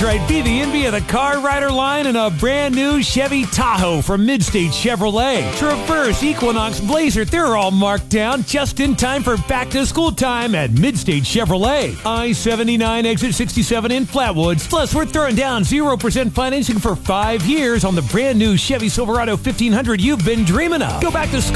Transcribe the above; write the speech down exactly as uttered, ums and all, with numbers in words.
right. Be the envy of the Car Rider line in a brand new Chevy Tahoe from Midstate Chevrolet. Traverse, Equinox, Blazer, they're all marked down just in time for back-to-school time at Midstate Chevrolet. I seventy-nine, exit sixty-seven in Flatwoods. Plus, we're throwing down zero percent financing for five years on the brand new Chevy Silverado fifteen hundred you've been dreaming of. Go back to school